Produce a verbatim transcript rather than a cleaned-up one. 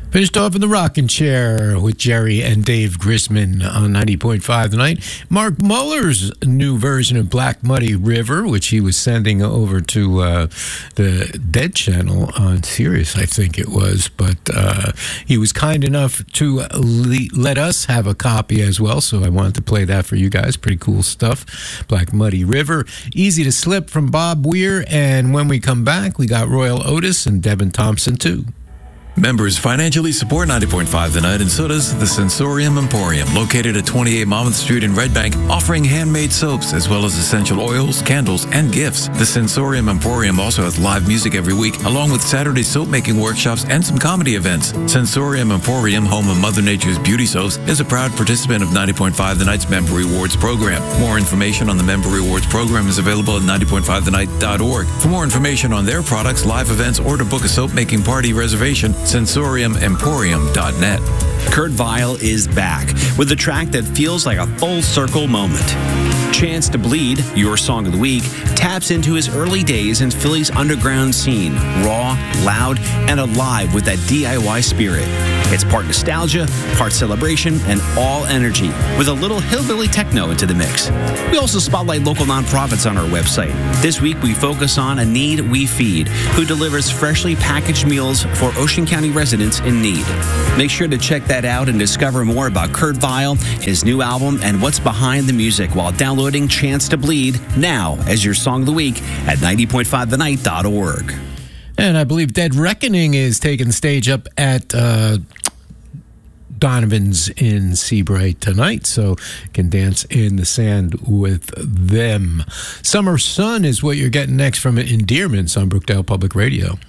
Finished off in the rocking chair with Jerry and Dave Grisman on ninety point five tonight. Mark Muller's new version of Black Muddy River, which he was sending over to uh, the Dead Channel on Sirius, I think it was. But uh, he was kind enough to le- let us have a copy as well, so I wanted to play that for you guys. Pretty cool stuff. Black Muddy River. Easy to Slip from Bob Weir. And when we come back, we got Royal Otis and Devin Thompson, too. Members financially support ninety point five The Night, and so does the Sensorium Emporium, located at twenty-eight Monmouth Street in Red Bank, offering handmade soaps as well as essential oils, candles, and gifts. The Sensorium Emporium also has live music every week, along with Saturday soap-making workshops and some comedy events. Sensorium Emporium, home of Mother Nature's beauty soaps, is a proud participant of ninety point five The Night's Member Rewards program. More information on the Member Rewards program is available at ninety point five the night dot org. For more information on their products, live events, or to book a soap-making party reservation, sensorium emporium dot net. Kurt Vile is back with a track that feels like a full circle moment. Chance to Bleed, your song of the week, taps into his early days in Philly's underground scene, raw, loud, and alive with that D I Y spirit. It's part nostalgia, part celebration, and all energy, with a little hillbilly techno into the mix. We also spotlight local nonprofits on our website. This week, we focus on A Need We Feed, who delivers freshly packaged meals for Ocean County residents in need. Make sure to check that out and discover more about Kurt Vile, his new album, and what's behind the music while downloading Chance to Bleed now as your song of the week at ninety point five the night dot org. And I believe Dead Reckoning is taking the stage up at uh, Donovan's in Seabright tonight, so you can dance in the sand with them. Summer Sun is what you're getting next from Endearments on Brookdale Public Radio.